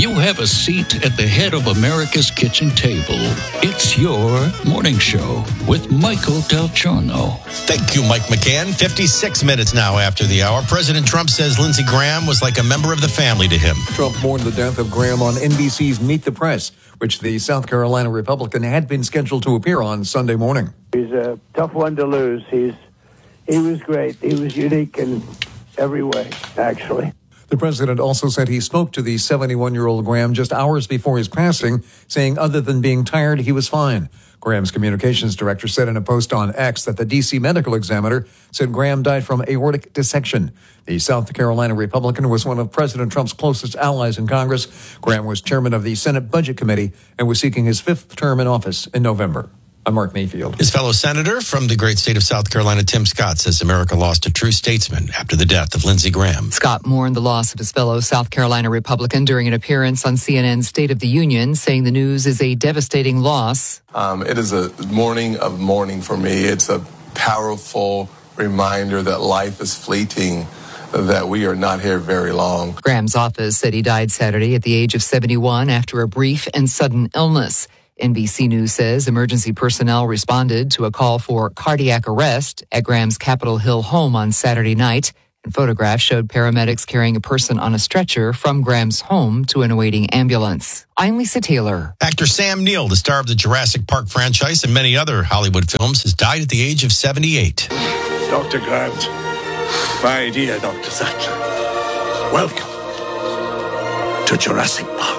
You have a seat at the head of America's kitchen table. It's your morning show with Michael Del Giorno. Thank you, Mike McCann. 56 minutes now after the hour. President Trump says Lindsey Graham was like a member of the family to him. Trump mourned the death of Graham on NBC's Meet the Press, which the South Carolina Republican had been scheduled to appear on Sunday morning. He's a tough one to lose. He was great. He was unique in every way, actually. The president also said he spoke to the 71-year-old Graham just hours before his passing, saying other than being tired, he was fine. Graham's communications director said in a post on X that the D.C. medical examiner said Graham died from aortic dissection. The South Carolina Republican was one of President Trump's closest allies in Congress. Graham was chairman of the Senate Budget Committee and was seeking his fifth term in office in November. I'm Mark Mayfield. His fellow senator from the great state of South Carolina, Tim Scott, says America lost a true statesman after the death of Lindsey Graham. Scott mourned the loss of his fellow South Carolina Republican during an appearance on CNN's State of the Union, saying the news is a devastating loss. It is a morning of mourning for me. It's a powerful reminder that life is fleeting, that we are not here very long. Graham's office said he died Saturday at the age of 71 after a brief and sudden illness. NBC News says emergency personnel responded to a call for cardiac arrest at Graham's Capitol Hill home on Saturday night, and photographs showed paramedics carrying a person on a stretcher from Graham's home to an awaiting ambulance. I'm Lisa Taylor. Actor Sam Neill, the star of the Jurassic Park franchise and many other Hollywood films, has died at the age of 78. Dr. Grant, my dear Dr. Sattler, welcome to Jurassic Park.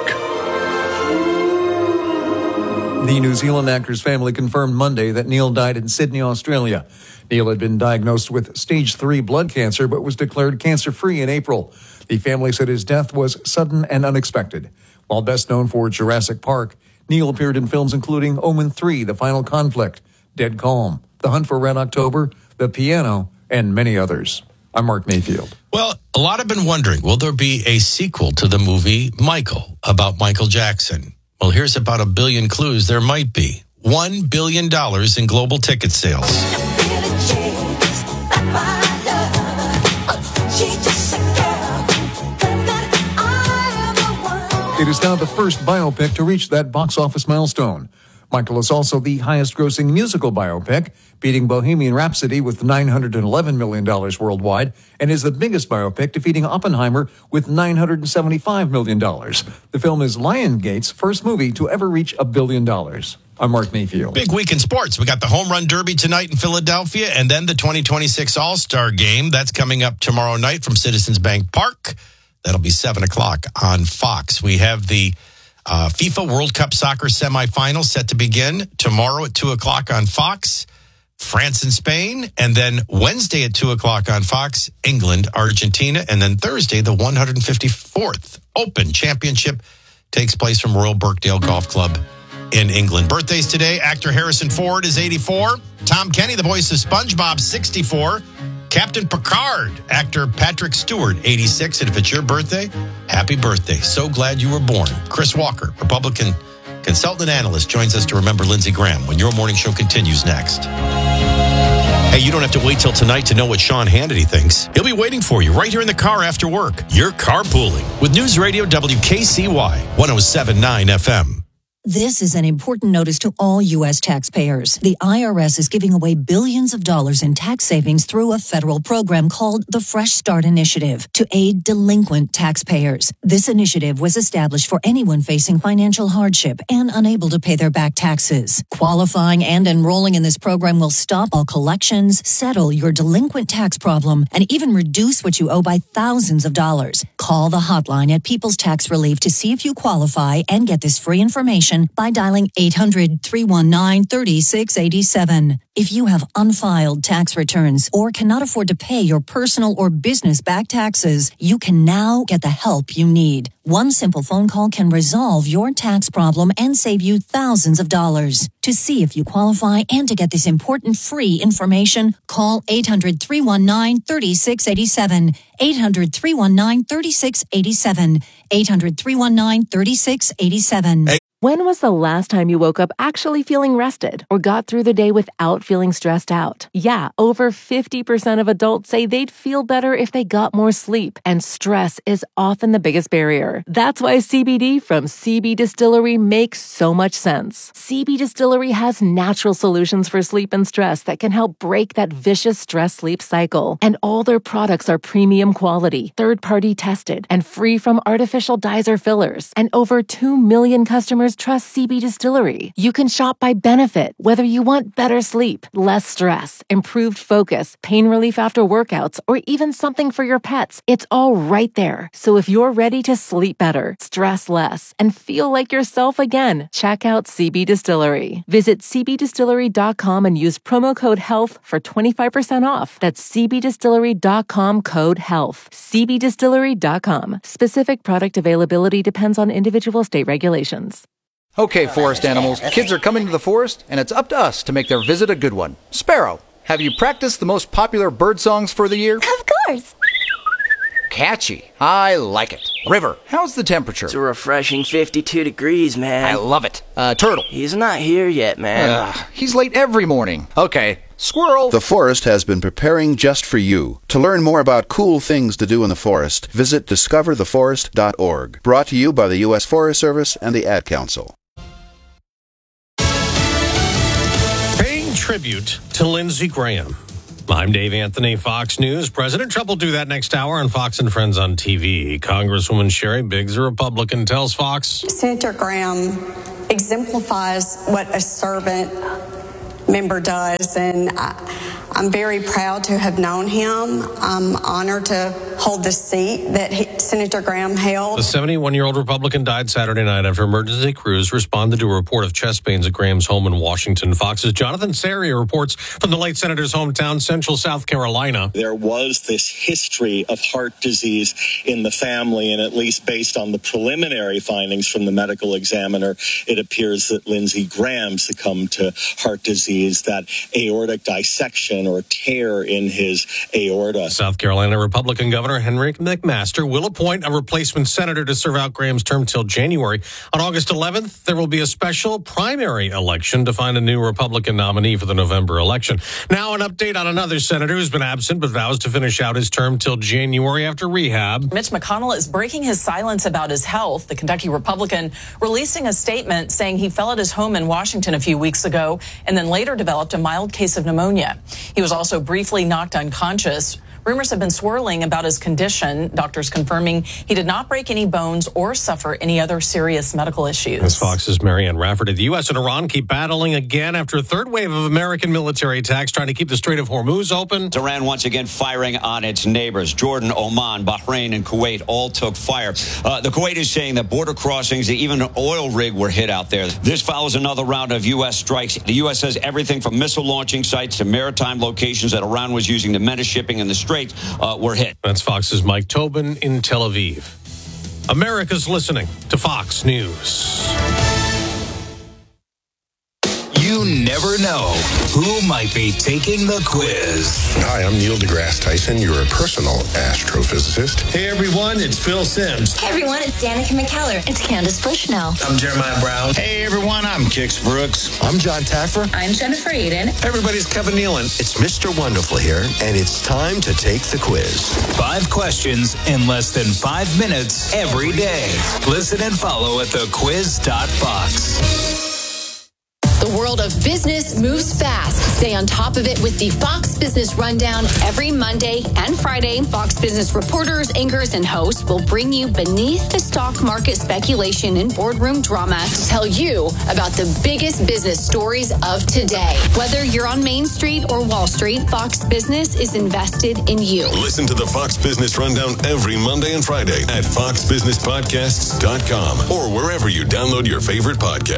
The New Zealand actor's family confirmed Monday that Neil died in Sydney, Australia. Neil had been diagnosed with stage 3 blood cancer, but was declared cancer-free in April. The family said his death was sudden and unexpected. While best known for Jurassic Park, Neil appeared in films including Omen 3, The Final Conflict, Dead Calm, The Hunt for Red October, The Piano, and many others. I'm Mark Mayfield. Well, a lot have been wondering, will there be a sequel to the movie Michael about Michael Jackson? Well, here's about a billion clues there might be. $1 billion in global ticket sales. It is now the first biopic to reach that box office milestone. Michael is also the highest-grossing musical biopic, beating Bohemian Rhapsody with $911 million worldwide, and is the biggest biopic, defeating Oppenheimer with $975 million. The film is Lionsgate's first movie to ever reach $1 billion. I'm Mark Mayfield. Big week in sports. We got the Home Run Derby tonight in Philadelphia, and then the 2026 All-Star Game. That's coming up tomorrow night from Citizens Bank Park. That'll be 7 o'clock on Fox. We have the FIFA World Cup soccer semifinals set to begin tomorrow at 2 o'clock on Fox, France and Spain, and then Wednesday at 2 o'clock on Fox, England, Argentina, and then Thursday, the 154th Open Championship takes place from Royal Birkdale Golf Club in England. Birthdays today, actor Harrison Ford is 84, Tom Kenny, the voice of SpongeBob, 64, Captain Picard, actor Patrick Stewart, 86. And if it's your birthday, happy birthday. So glad you were born. Chris Walker, Republican consultant analyst, joins us to remember Lindsey Graham when your morning show continues next. Hey, you don't have to wait till tonight to know what Sean Hannity thinks. He'll be waiting for you right here in the car after work. You're carpooling with News Radio WKCY 107.9 FM. This is an important notice to all U.S. taxpayers. The IRS is giving away billions of dollars in tax savings through a federal program called the Fresh Start Initiative to aid delinquent taxpayers. This initiative was established for anyone facing financial hardship and unable to pay their back taxes. Qualifying and enrolling in this program will stop all collections, settle your delinquent tax problem, and even reduce what you owe by thousands of dollars. Call the hotline at People's Tax Relief to see if you qualify and get this free information by dialing 800-319-3687. If you have unfiled tax returns or cannot afford to pay your personal or business back taxes, you can now get the help you need. One simple phone call can resolve your tax problem and save you thousands of dollars. To see if you qualify and to get this important free information, call 800-319-3687. 800-319-3687. 800-319-3687. When was the last time you woke up actually feeling rested or got through the day without feeling stressed out? Yeah, over 50% of adults say they'd feel better if they got more sleep, and stress is often the biggest barrier. That's why CBD from CB Distillery makes so much sense. CB Distillery has natural solutions for sleep and stress that can help break that vicious stress-sleep cycle. And all their products are premium quality, third-party tested, and free from artificial dyes or fillers. And over 2 million customers trust CB Distillery. You can shop by benefit, whether you want better sleep, less stress, improved focus, pain relief after workouts, or even something for your pets. It's all right there. So if you're ready to sleep better, stress less, and feel like yourself again, check out CB Distillery. Visit cbdistillery.com and use promo code HEALTH for 25% off. That's cbdistillery.com, code HEALTH. cbdistillery.com. Specific product availability depends on individual state regulations. Okay, forest animals, kids are coming to the forest, and it's up to us to make their visit a good one. Sparrow, have you practiced the most popular bird songs for the year? Of course. Catchy. I like it. River, how's the temperature? It's a refreshing 52 degrees, man. I love it. Turtle. He's not here yet, man. He's late every morning. Okay. Squirrel. The forest has been preparing just for you. To learn more about cool things to do in the forest, visit discovertheforest.org. Brought to you by the U.S. Forest Service and the Ad Council. Paying tribute to Lindsey Graham. I'm Dave Anthony, Fox News. President Trump will do that next hour on Fox and Friends on TV. Congresswoman Sherry Biggs, a Republican, tells Fox. Senator Graham exemplifies what a servant member does, and I'm very proud to have known him. I'm honored to hold the seat that Senator Graham held. The 71-year-old Republican died Saturday night after emergency crews responded to a report of chest pains at Graham's home in Washington. Fox's Jonathan Seria reports from the late senator's hometown, Central South Carolina. There was this history of heart disease in the family, and at least based on the preliminary findings from the medical examiner, it appears that Lindsey Graham succumbed to heart disease, that aortic dissection or tear in his aorta. South Carolina Republican Governor Henry McMaster will appoint a replacement senator to serve out Graham's term till January. On August 11th, there will be a special primary election to find a new Republican nominee for the November election. Now an update on another senator who's been absent but vows to finish out his term till January after rehab. Mitch McConnell is breaking his silence about his health. The Kentucky Republican releasing a statement saying he fell at his home in Washington a few weeks ago and then later developed a mild case of pneumonia. He was also briefly knocked unconscious. Rumors have been swirling about his condition, doctors confirming he did not break any bones or suffer any other serious medical issues. As Fox's Marianne Rafferty, the U.S. and Iran keep battling again after a third wave of American military attacks trying to keep the Strait of Hormuz open. Iran once again firing on its neighbors. Jordan, Oman, Bahrain, and Kuwait all took fire. The Kuwait is saying that border crossings, even an oil rig were hit out there. This follows another round of U.S. strikes. The U.S. says everything from missile launching sites to maritime locations that Iran was using to menace shipping in the Strait were hit. That's Fox's Mike Tobin in Tel Aviv. America's listening to Fox News. You never know who might be taking the quiz. Hi, I'm Neil deGrasse Tyson, your personal astrophysicist. Hey everyone, it's Phil Simms. Hey everyone, it's Danica McKellar. It's Candace Bushnell. I'm Jeremiah Brown. Hey everyone, I'm Kix Brooks. I'm John Taffer. I'm Jennifer Aiden. Hey everybody, it's Kevin Nealon. It's Mr. Wonderful here, and it's time to take the quiz. 5 questions in less than 5 minutes every day. Listen and follow at thequiz.fox. The world of business moves fast. Stay on top of it with the Fox Business Rundown every Monday and Friday. Fox Business reporters, anchors, and hosts will bring you beneath the stock market speculation and boardroom drama to tell you about the biggest business stories of today. Whether you're on Main Street or Wall Street, Fox Business is invested in you. Listen to the Fox Business Rundown every Monday and Friday at foxbusinesspodcasts.com or wherever you download your favorite podcast.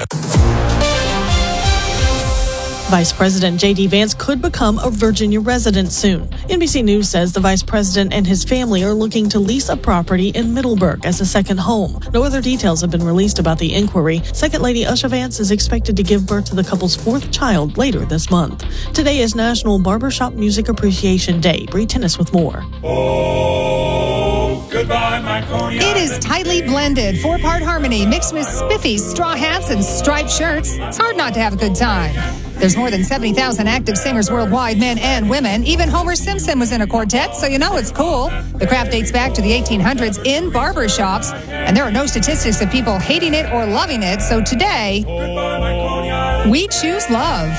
Vice President J.D. Vance could become a Virginia resident soon. NBC News says the vice president and his family are looking to lease a property in Middleburg as a second home. No other details have been released about the inquiry. Second Lady Usha Vance is expected to give birth to the couple's 4th child later this month. Today is National Barbershop Music Appreciation Day. Bree Tennis with more. Oh, Goodbye, Marconi. It is tightly blended, 4-part harmony mixed with spiffies, straw hats, and striped shirts. It's hard not to have a good time. There's more than 70,000 active singers worldwide, men and women. Even Homer Simpson was in a quartet, so you know it's cool. The craft dates back to the 1800s in barbershops, and there are no statistics of people hating it or loving it. So today, we choose love.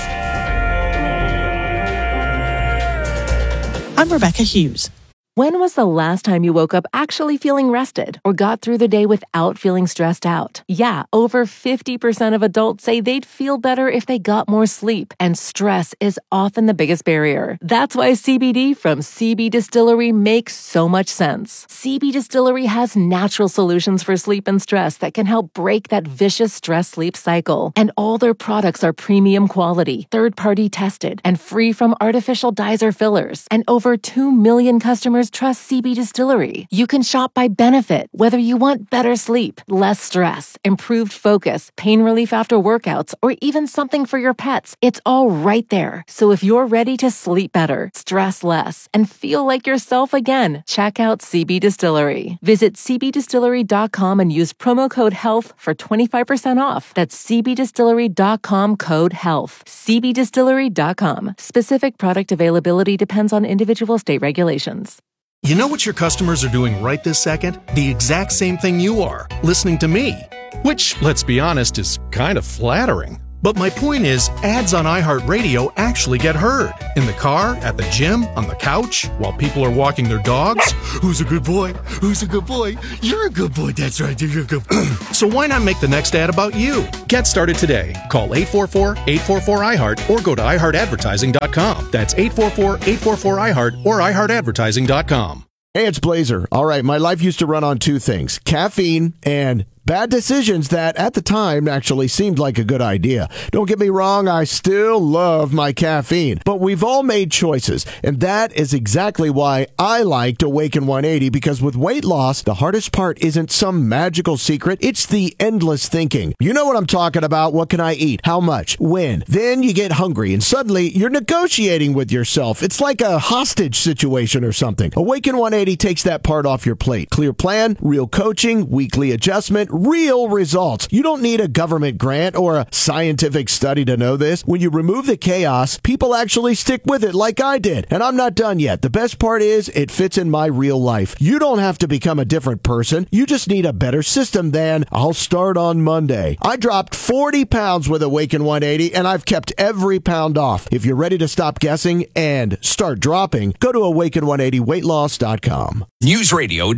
I'm Rebecca Hughes. When was the last time you woke up actually feeling rested or got through the day without feeling stressed out? Yeah, over 50% of adults say they'd feel better if they got more sleep, and stress is often the biggest barrier. That's why CBD from CB Distillery makes so much sense. CB Distillery has natural solutions for sleep and stress that can help break that vicious stress-sleep cycle. And all their products are premium quality, third-party tested, and free from artificial dyes or fillers. And over 2 million customers trust CB Distillery. You can shop by benefit, whether you want better sleep, less stress, improved focus, pain relief after workouts, or even something for your pets. It's all right there. So if you're ready to sleep better, stress less, and feel like yourself again, check out CB Distillery. Visit cbdistillery.com and use promo code HEALTH for 25% off. That's cbdistillery.com code HEALTH. cbdistillery.com. Specific product availability depends on individual state regulations. You know what your customers are doing right this second? The exact same thing you are, listening to me. Which, let's be honest, is kind of flattering. But my point is, ads on iHeartRadio actually get heard. In the car, at the gym, on the couch, while people are walking their dogs. Who's a good boy? Who's a good boy? You're a good boy. That's right. You're a good boy. So why not make the next ad about you? Get started today. Call 844-844-iHeart or go to iHeartAdvertising.com. That's 844-844-iHeart or iHeartAdvertising.com. Hey, it's Blazer. All right, my life used to run on two things, caffeine and bad decisions that at the time actually seemed like a good idea. Don't get me wrong, I still love my caffeine, but we've all made choices, and that is exactly why I liked Awaken 180, because with weight loss, the hardest part isn't some magical secret, it's the endless thinking. You know what I'm talking about. What can I eat? How much? When? Then you get hungry, and suddenly you're negotiating with yourself. It's like a hostage situation or something. Awaken 180 takes that part off your plate. Clear plan, real coaching, weekly adjustment, real results. You don't need a government grant or a scientific study to know this. When you remove the chaos, people actually stick with it like I did. And I'm not done yet. The best part is it fits in my real life. You don't have to become a different person. You just need a better system than I'll start on Monday. I dropped 40 pounds with Awaken 180 and I've kept every pound off. If you're ready to stop guessing and start dropping, go to awaken180weightloss.com. News Radio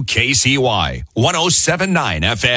WKCY 107.9 FM.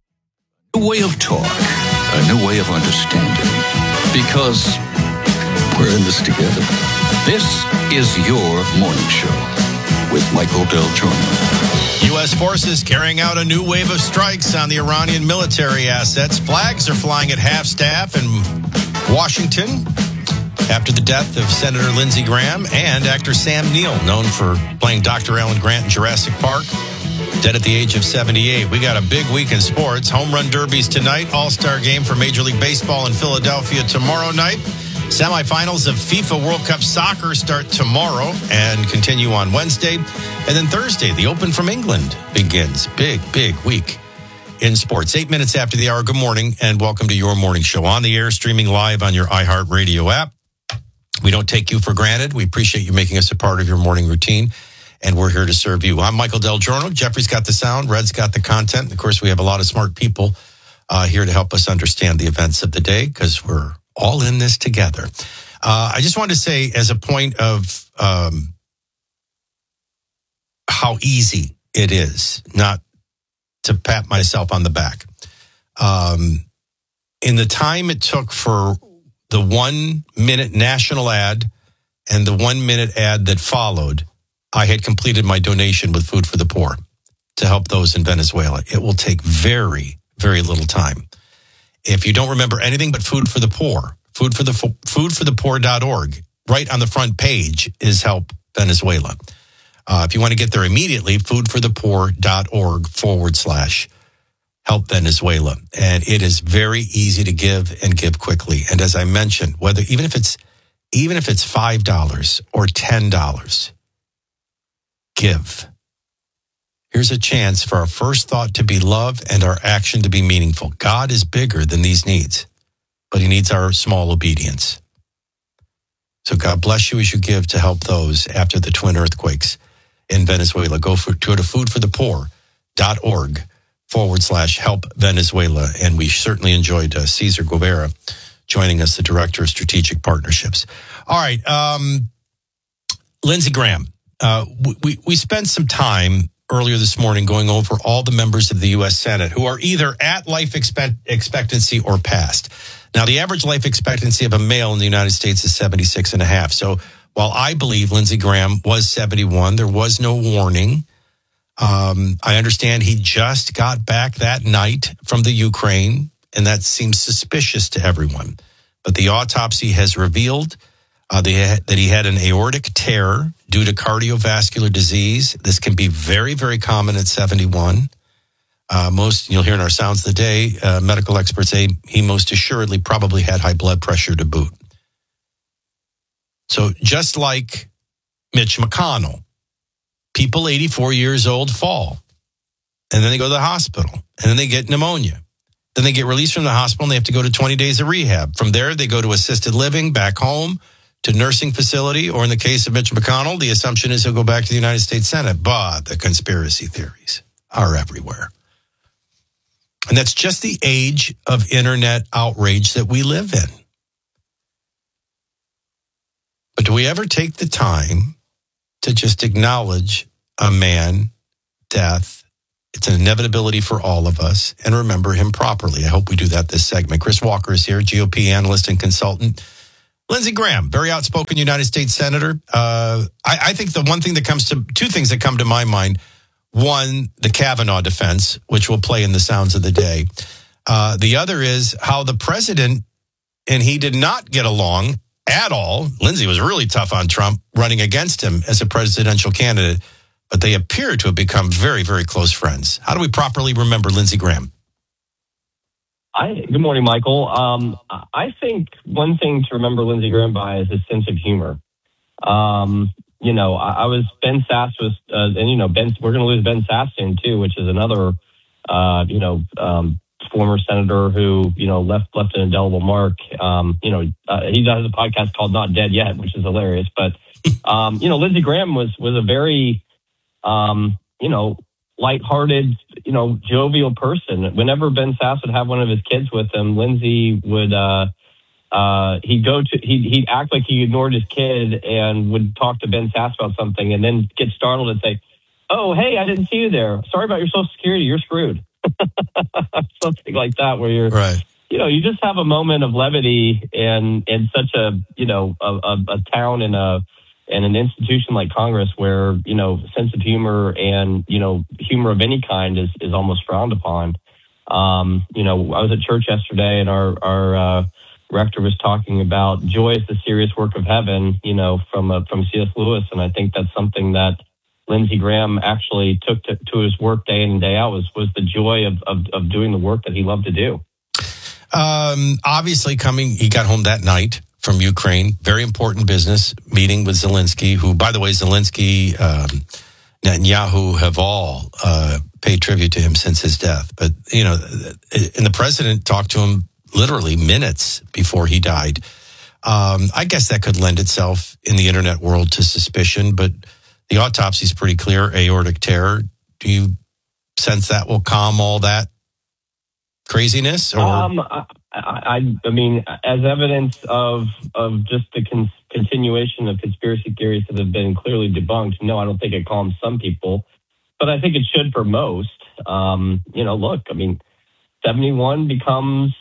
A way of talk, a new way of understanding, because we're in this together. This is your morning show with Michael Del Giorno. U.S. forces carrying out a new wave of strikes on the Iranian military assets. Flags are flying at half-staff in Washington after the death of Senator Lindsey Graham and actor Sam Neill, known for playing Dr. Alan Grant in Jurassic Park, dead at the age of 78. We got a big week in sports. Home run derbies tonight. All-star game for Major League Baseball in Philadelphia tomorrow night. Semifinals of FIFA World Cup Soccer start tomorrow and continue on Wednesday. And then Thursday, the Open from England begins. Big week in sports. 8 minutes after the hour. Good morning and welcome to your morning show. On the air, streaming live on your iHeartRadio app. We don't take you for granted. We appreciate you making us a part of your morning routine. And we're here to serve you. I'm Michael Del Giorno. Jeffrey's got the sound. Red's got the content. Of course, we have a lot of smart people here to help us understand the events of the day because we're all in this together. I just wanted to say as a point of how easy it is, not to pat myself on the back. In the time it took for the 1 minute national ad and the 1 minute ad that followed, I had completed my donation with Food for the Poor to help those in Venezuela. It will take very, very little time. If you don't remember anything but Food for the Poor, foodforthepoor.org, right on the front page is Help Venezuela. If you want to get there immediately, foodforthepoor.org/Help Venezuela. And it is very easy to give and give quickly. And as I mentioned, even if it's $5 or $10, give. Here's a chance for our first thought to be love and our action to be meaningful. God is bigger than these needs, but he needs our small obedience. So God bless you as you give to help those after the twin earthquakes in Venezuela. Go to foodforthepoor.org/help Venezuela. And we certainly enjoyed Cesar Guevara joining us, the Director of Strategic Partnerships. All right. Lindsey Graham, we spent some time earlier this morning going over all the members of the U.S. Senate who are either at life expectancy or past. Now, the average life expectancy of a male in the United States is 76 and a half. So while I believe Lindsey Graham was 71, there was no warning. I understand he just got back that night from the Ukraine, and that seems suspicious to everyone. But the autopsy has revealed that he had an aortic tear due to cardiovascular disease. This can be very, very common at 71. You'll hear in our Sounds of the Day, medical experts say he most assuredly probably had high blood pressure to boot. So just like Mitch McConnell, people 84 years old fall, and then they go to the hospital, and then they get pneumonia. Then they get released from the hospital, and they have to go to 20 days of rehab. From there, they go to assisted living, back home, to nursing facility, or in the case of Mitch McConnell, the assumption is he'll go back to the United States Senate. But the conspiracy theories are everywhere. And that's just the age of internet outrage that we live in. But do we ever take the time to just acknowledge a man, death? It's an inevitability for all of us, and remember him properly. I hope we do that this segment. Chris Walker is here, GOP analyst and consultant. Lindsey Graham, very outspoken United States Senator. I think two things that come to my mind. One, the Kavanaugh defense, which will play in the Sounds of the Day. The other is how the president and he did not get along at all. Lindsey was really tough on Trump running against him as a presidential candidate, but they appear to have become very, very close friends. How do we properly remember Lindsey Graham? Good morning, Michael. I think one thing to remember Lindsey Graham by is his sense of humor. I was Ben Sass was, we're going to lose Ben Sass soon too, which is another, former senator who, left an indelible mark. He has a podcast called Not Dead Yet, which is hilarious. But, Lindsey Graham was a very, lighthearted, jovial person. Whenever Ben Sass would have one of his kids with him, Lindsey would, he'd act like he ignored his kid and would talk to Ben Sass about something and then get startled and say, "Oh, hey, I didn't see you there. Sorry about your Social Security. You're screwed." Something like that, where you're, right. You just have a moment of levity in such a town and an institution like Congress where, sense of humor and, humor of any kind is almost frowned upon. I was at church yesterday and our rector was talking about joy is the serious work of heaven, from C.S. Lewis. And I think that's something that Lindsey Graham actually took to his work day in and day out was the joy of doing the work that he loved to do. Obviously he got home that night from Ukraine. Very important business meeting with Zelensky, who, by the way, Zelensky, Netanyahu have all paid tribute to him since his death. But, and the president talked to him literally minutes before he died. I guess that could lend itself in the internet world to suspicion, but the autopsy is pretty clear, aortic tear. Do you sense that will calm all that craziness? Or? I mean, as evidence of just the continuation of conspiracy theories that have been clearly debunked, no, I don't think it calms some people, but I think it should for most. Look, I mean, 71 becomes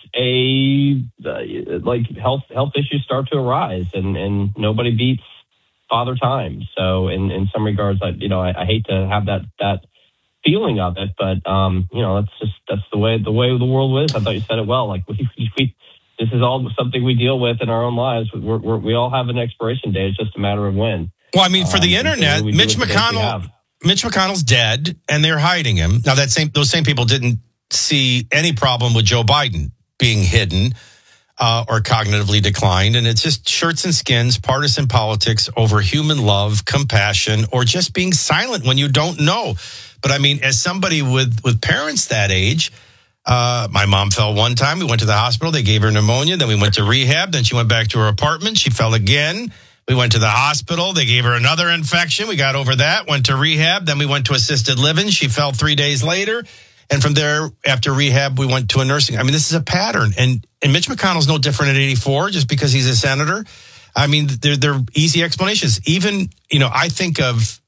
health issues start to arise, and nobody beats Father Time. So in some regards, I hate to have that feeling of it, but that's the way the world is. I thought you said it well. Like we this is all something we deal with in our own lives. We all have an expiration date. It's just a matter of when. Well, I mean, for the internet, Mitch McConnell's dead, and they're hiding him. Now, those same people didn't see any problem with Joe Biden being hidden or cognitively declined, and it's just shirts and skins, partisan politics over human love, compassion, or just being silent when you don't know. But I mean, as somebody with parents that age, my mom fell one time. We went to the hospital. They gave her pneumonia. Then we went to rehab. Then she went back to her apartment. She fell again. We went to the hospital. They gave her another infection. We got over that, went to rehab. Then we went to assisted living. She fell 3 days later. And from there, after rehab, we went to a nursing. I mean, this is a pattern. And Mitch McConnell's no different at 84 just because he's a senator. I mean, they're easy explanations. Even, I think of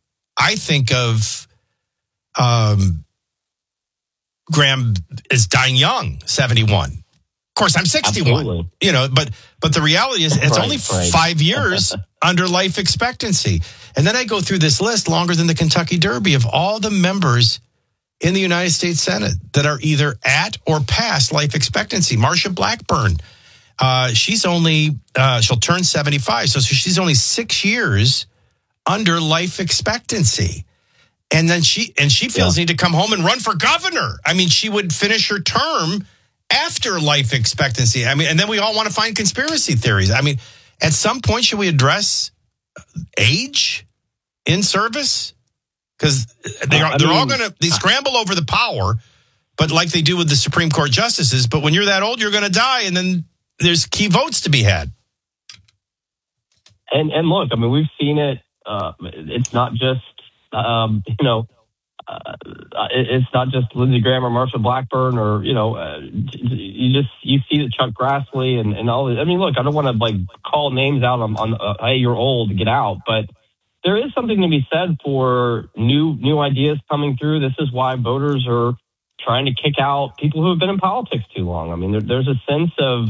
Graham is dying young, 71. Of course, I'm 61. Absolutely. But the reality is it's only 5 years under life expectancy. And then I go through this list longer than the Kentucky Derby of all the members in the United States Senate that are either at or past life expectancy. Marsha Blackburn, she'll turn 75. So she's only 6 years under life expectancy. And then she feels need to come home and run for governor. I mean, she would finish her term after life expectancy. I mean, and then we all want to find conspiracy theories. I mean, at some point, should we address age in service? Because they're all going to scramble over the power, but like they do with the Supreme Court justices. But when you're that old, you're going to die, and then there's key votes to be had. And look, I mean, we've seen it. It's not just it's not just Lindsey Graham or Marsha Blackburn or you see that Chuck Grassley and all. I mean, look, I don't want to call names out on hey, you're old, get out, but there is something to be said for new ideas coming through. This is why voters are trying to kick out people who have been in politics too long. I mean, there's a sense of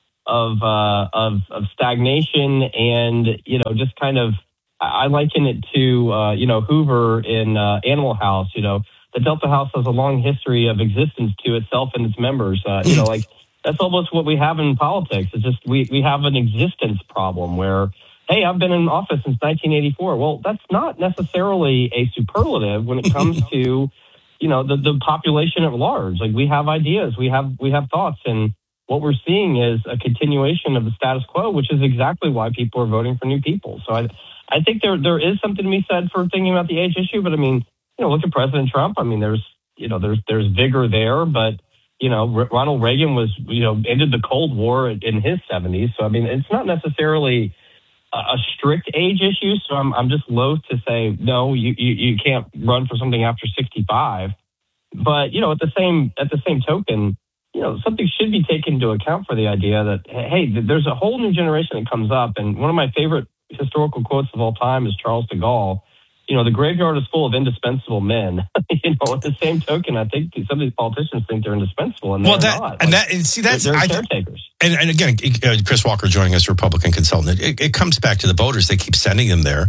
stagnation and just kind of. I liken it to Hoover in Animal House. The Delta House has a long history of existence to itself and its members. That's almost what we have in politics. It's just we have an existence problem where, hey, I've been in office since 1984. Well, that's not necessarily a superlative when it comes to, the population at large. Like, we have ideas, we have thoughts, and what we're seeing is a continuation of the status quo, which is exactly why people are voting for new people. So I think there is something to be said for thinking about the age issue, but I mean, look at President Trump. I mean, there's vigor there, but Ronald Reagan was, ended the Cold War in his 70s. So I mean, it's not necessarily a strict age issue. So I'm just loath to say no, you can't run for something after 65. But at the same token, something should be taken into account for the idea that hey, there's a whole new generation that comes up, and one of my favorite historical quotes of all time is Charles de Gaulle. The graveyard is full of indispensable men. At the same token, I think some of these politicians think they're indispensable, and they're not. They're caretakers. And again, Chris Walker joining us, Republican consultant. It comes back to the voters. They keep sending them there,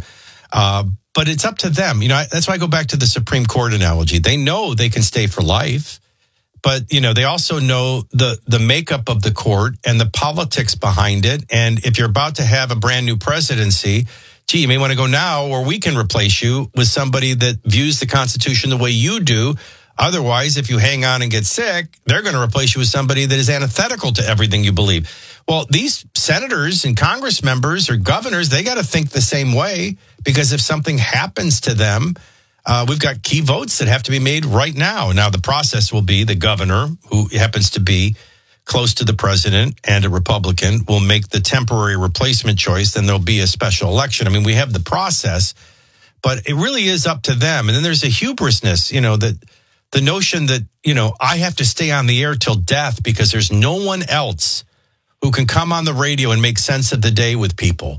but it's up to them. That's why I go back to the Supreme Court analogy. They know they can stay for life, but they also know the makeup of the court and the politics behind it. And if you're about to have a brand new presidency, you may want to go now, or we can replace you with somebody that views the Constitution the way you do. Otherwise, if you hang on and get sick, they're going to replace you with somebody that is antithetical to everything you believe. Well, these senators and Congress members or governors, they got to think the same way, because if something happens to them, we've got key votes that have to be made right now. Now, the process will be the governor, who happens to be close to the president and a Republican, will make the temporary replacement choice. Then there'll be a special election. I mean, we have the process, but it really is up to them. And then there's a hubrisness, that the notion that, I have to stay on the air till death because there's no one else who can come on the radio and make sense of the day with people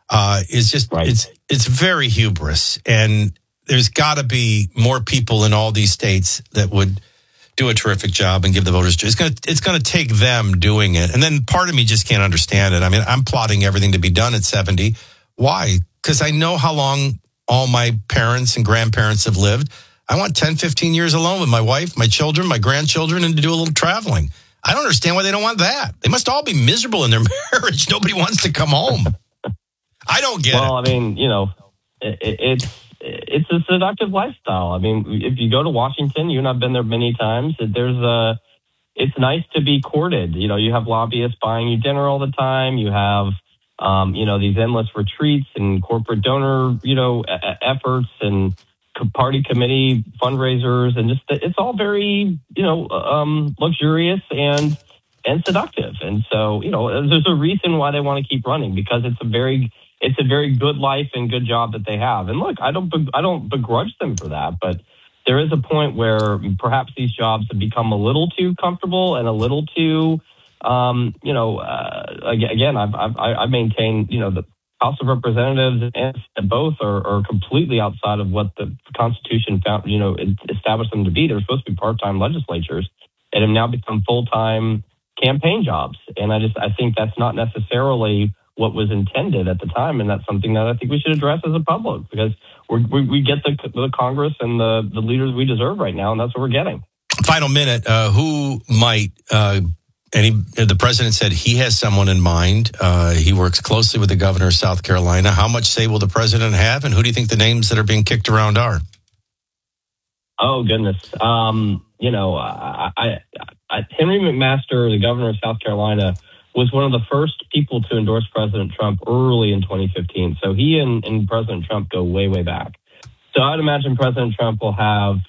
is just, right. It's very hubris. And there's got to be more people in all these states that would do a terrific job and give the voters. It's going to take them doing it. And then part of me just can't understand it. I mean, I'm plotting everything to be done at 70. Why? Because I know how long all my parents and grandparents have lived. I want 10, 15 years alone with my wife, my children, my grandchildren, and to do a little traveling. I don't understand why they don't want that. They must all be miserable in their marriage. Nobody wants to come home. I don't get it. Well, I mean, it's a seductive lifestyle. I mean, if you go to Washington, you and I've been there many times. It's nice to be courted. You have lobbyists buying you dinner all the time. You have, these endless retreats and corporate donor, efforts and party committee fundraisers, and just it's all very, luxurious and seductive. And so, there's a reason why they want to keep running, because it's a very good life and good job that they have. And look, I don't begrudge them for that, but there is a point where perhaps these jobs have become a little too comfortable and a little too, again, I maintain, the House of Representatives and both are completely outside of what the Constitution found, established them to be. They're supposed to be part-time legislatures and have now become full-time campaign jobs. And I think that's not necessarily what was intended at the time. And that's something that I think we should address as a public, because we get the Congress and the leaders we deserve right now. And that's what we're getting. Final minute. Who might, the president said he has someone in mind. He works closely with the governor of South Carolina. How much say will the president have? And who do you think the names that are being kicked around are? Oh, goodness. Henry McMaster, the governor of South Carolina, was one of the first people to endorse President Trump early in 2015. So he and President Trump go way, way back. So I'd imagine President Trump will have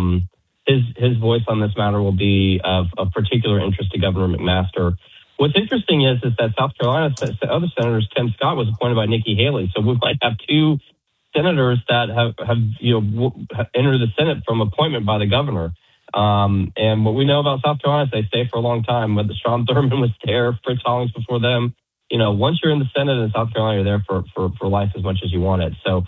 his voice on this matter will be of particular interest to Governor McMaster. What's interesting is that South Carolina's other senators, Tim Scott, was appointed by Nikki Haley. So we might have two senators that have entered the Senate from appointment by the governor. And what we know about South Carolina is they stay for a long time. But Strom Thurmond was there, Fritz Hollings before them. Once you're in the Senate in South Carolina, you're there for life as much as you want it. So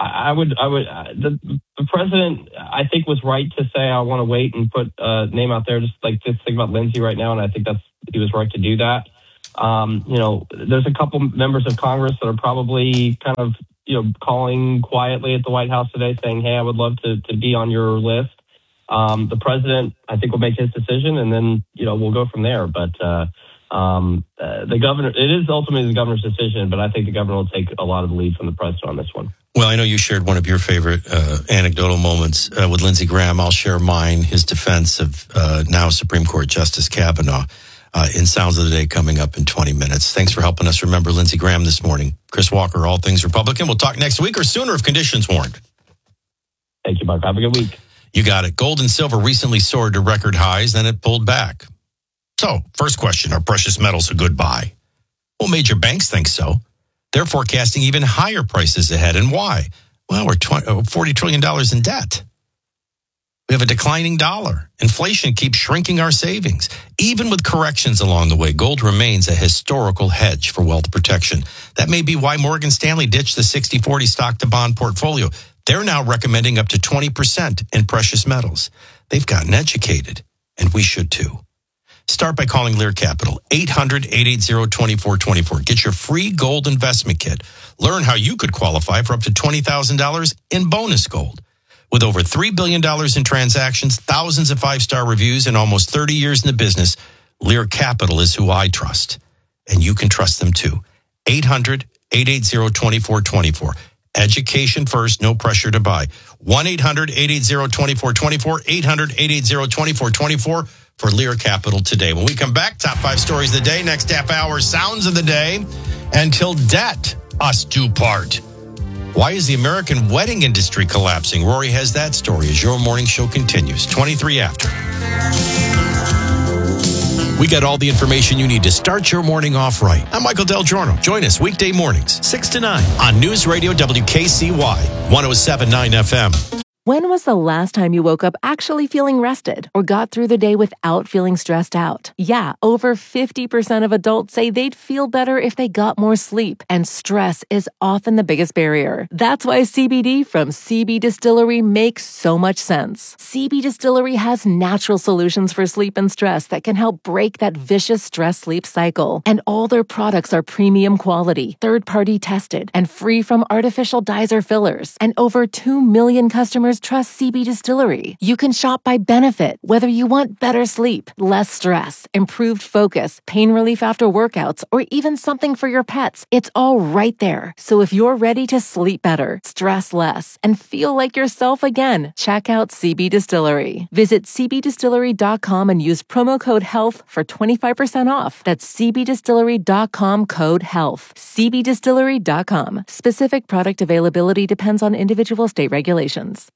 the president, I think, was right to say, I want to wait and put a name out there, just think about Lindsey right now. And I think he was right to do that. There's a couple members of Congress that are probably kind of, calling quietly at the White House today saying, hey, I would love to be on your list. The president, I think, will make his decision, and then, we'll go from there. But the governor, it is ultimately the governor's decision, but I think the governor will take a lot of the lead from the president on this one. Well, I know you shared one of your favorite anecdotal moments with Lindsey Graham. I'll share mine, his defense of now Supreme Court Justice Kavanaugh in Sounds of the Day coming up in 20 minutes. Thanks for helping us remember Lindsey Graham this morning. Chris Walker, All Things Republican. We'll talk next week or sooner if conditions warrant. Thank you, Mark. Have a good week. You got it. Gold and silver recently soared to record highs, then it pulled back. So, first question, are precious metals a good buy? Well, major banks think so. They're forecasting even higher prices ahead. And why? Well, we're $40 trillion in debt. We have a declining dollar. Inflation keeps shrinking our savings. Even with corrections along the way, gold remains a historical hedge for wealth protection. That may be why Morgan Stanley ditched the 60-40 stock-to-bond portfolio. They're now recommending up to 20% in precious metals. They've gotten educated, and we should too. Start by calling Lear Capital, 800-880-2424. Get your free gold investment kit. Learn how you could qualify for up to $20,000 in bonus gold. With over $3 billion in transactions, thousands of five-star reviews, and almost 30 years in the business, Lear Capital is who I trust. And you can trust them too. 800-880-2424. Education first, no pressure to buy. 1-800-880-2424, 800-880-2424 for Lear Capital today. When we come back, top 5 stories of the day. Next half hour, Sounds of the Day. Until debt us do part. Why is the American wedding industry collapsing? Rory has that story as your morning show continues. 23 after. We got all the information you need to start your morning off right. I'm Michael Del Giorno. Join us weekday mornings, 6 to 9 on News Radio WKCY, 107.9 FM. When was the last time you woke up actually feeling rested or got through the day without feeling stressed out? Yeah, over 50% of adults say they'd feel better if they got more sleep, and stress is often the biggest barrier. That's why CBD from CB Distillery makes so much sense. CB Distillery has natural solutions for sleep and stress that can help break that vicious stress-sleep cycle. And all their products are premium quality, third-party tested, and free from artificial dyes or fillers. And over 2 million customers trust CB Distillery. You can shop by benefit, whether you want better sleep, less stress, improved focus, pain relief after workouts, or even something for your pets. It's all right there. So if you're ready to sleep better, stress less, and feel like yourself again, check out CB Distillery. Visit cbdistillery.com and use promo code HEALTH for 25% off. That's cbdistillery.com code HEALTH. cbdistillery.com. Specific product availability depends on individual state regulations.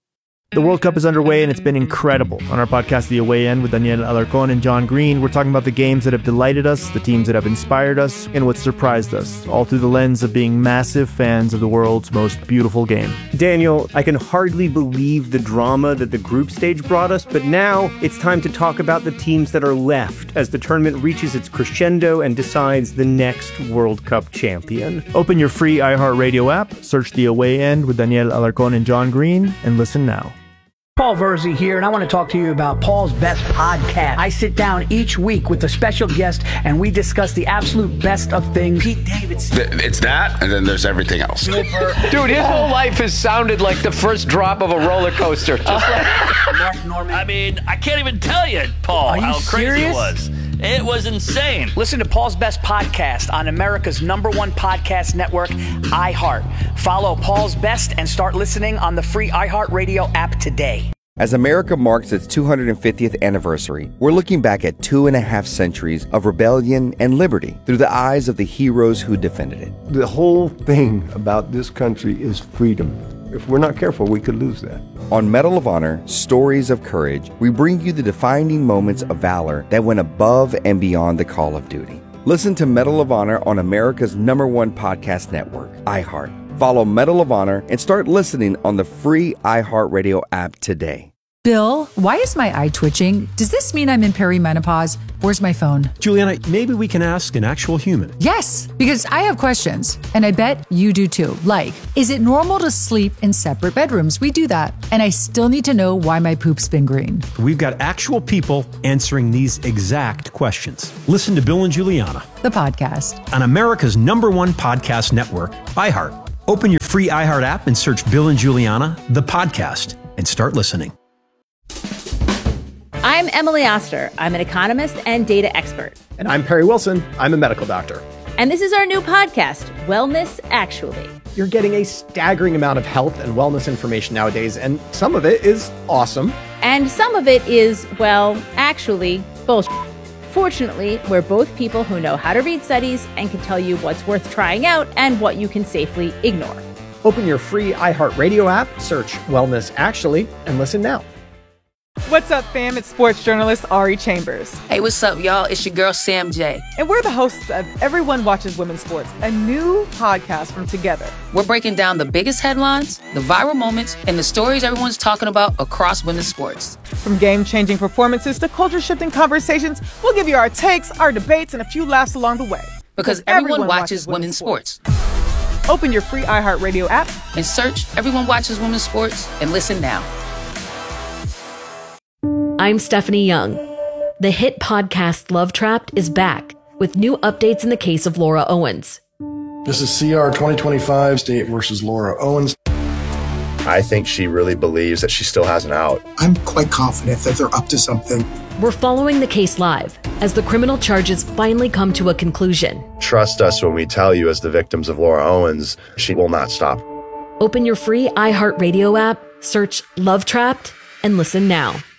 The World Cup is underway and it's been incredible. On our podcast, The Away End, with Daniel Alarcón and John Green, we're talking about the games that have delighted us, the teams that have inspired us, and what surprised us, all through the lens of being massive fans of the world's most beautiful game. Daniel, I can hardly believe the drama that the group stage brought us, but now it's time to talk about the teams that are left as the tournament reaches its crescendo and decides the next World Cup champion. Open your free iHeartRadio app, search The Away End with Daniel Alarcón and John Green, and listen now. Paul Verzi here, and I want to talk to you about Paul's Best Podcast. I sit down each week with a special guest, and we discuss the absolute best of things. Pete Davidson. It's that, and then there's everything else. Dude, his whole life has sounded like the first drop of a roller coaster. Just like Mark Norman. I mean, I can't even tell you, Paul, how crazy it was. It was insane. Listen to Paul's Best Podcast on America's #1 podcast network, iHeart. Follow Paul's Best and start listening on the free iHeartRadio app today. As America marks its 250th anniversary, we're looking back at 2.5 centuries of rebellion and liberty through the eyes of the heroes who defended it. The whole thing about this country is freedom. If we're not careful, we could lose that. On Medal of Honor, Stories of Courage, we bring you the defining moments of valor that went above and beyond the call of duty. Listen to Medal of Honor on America's #1 podcast network, iHeart. Follow Medal of Honor and start listening on the free iHeartRadio app today. Bill, why is my eye twitching? Does this mean I'm in perimenopause? Where's my phone? Juliana, maybe we can ask an actual human. Yes, because I have questions, and I bet you do too. Like, is it normal to sleep in separate bedrooms? We do that. And I still need to know why my poop's been green. We've got actual people answering these exact questions. Listen to Bill and Juliana, the podcast, on America's #1 podcast network, iHeart. Open your free iHeart app and search Bill and Juliana, the podcast, and start listening. I'm Emily Oster. I'm an economist and data expert. And I'm Perry Wilson. I'm a medical doctor. And this is our new podcast, Wellness Actually. You're getting a staggering amount of health and wellness information nowadays, and some of it is awesome. And some of it is, well, actually, bullshit. Fortunately, we're both people who know how to read studies and can tell you what's worth trying out and what you can safely ignore. Open your free iHeartRadio app, search Wellness Actually, and listen now. What's up, fam? It's sports journalist Ari Chambers. Hey, what's up, y'all? It's your girl, Sam J. And we're the hosts of Everyone Watches Women's Sports, a new podcast from Together. We're breaking down the biggest headlines, the viral moments, and the stories everyone's talking about across women's sports. From game-changing performances to culture-shifting conversations, we'll give you our takes, our debates, and a few laughs along the way. Because everyone watches women's sports. Open your free iHeartRadio app and search Everyone Watches Women's Sports and listen now. I'm Stephanie Young. The hit podcast Love Trapped is back with new updates in the case of Laura Owens. This is CR 2025 State versus Laura Owens. I think she really believes that she still has an out. I'm quite confident that they're up to something. We're following the case live as the criminal charges finally come to a conclusion. Trust us when we tell you, as the victims of Laura Owens, she will not stop. Open your free iHeartRadio app, search Love Trapped, and listen now.